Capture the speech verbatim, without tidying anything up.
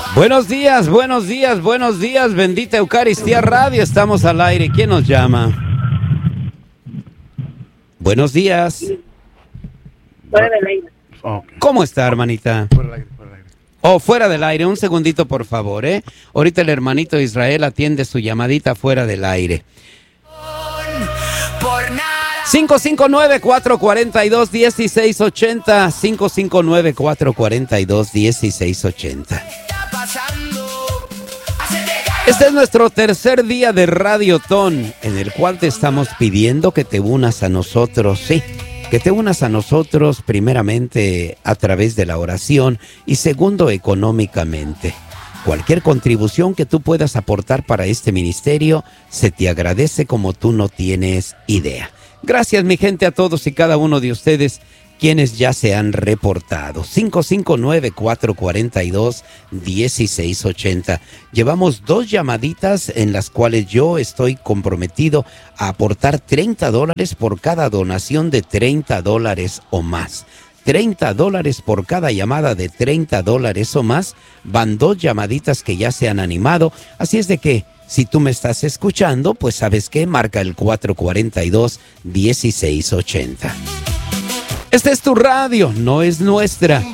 Buenos días, buenos días, buenos días, bendita Eucaristía Radio, estamos al aire. ¿Quién nos llama? Buenos días. Fuera del aire. ¿Cómo está, hermanita? Fuera del aire, fuera del aire. Oh, fuera del aire, un segundito, por favor, ¿eh? Ahorita el hermanito Israel atiende su llamadita fuera del aire. cinco cinco nueve, cuatro cuatro dos, uno seis ocho cero, cinco cinco nueve, cuatro cuatro dos, uno seis ocho cero. Este es nuestro tercer día de Radiotón, en el cual te estamos pidiendo que te unas a nosotros, sí, que te unas a nosotros primeramente a través de la oración y segundo económicamente. Cualquier contribución que tú puedas aportar para este ministerio se te agradece como tú no tienes idea. Gracias, mi gente, a todos y cada uno de ustedes quienes ya se han reportado. cinco cinco nueve, cuatro cuatro dos, uno seis ocho cero. Llevamos dos llamaditas en las cuales yo estoy comprometido a aportar treinta dólares por cada donación de treinta dólares o más. treinta dólares por cada llamada de treinta dólares o más. Van dos llamaditas que ya se han animado. Así es de que si tú me estás escuchando, pues sabes que marca el cuatro cuatro dos, uno seis ocho cero. Esta es tu radio, no es nuestra.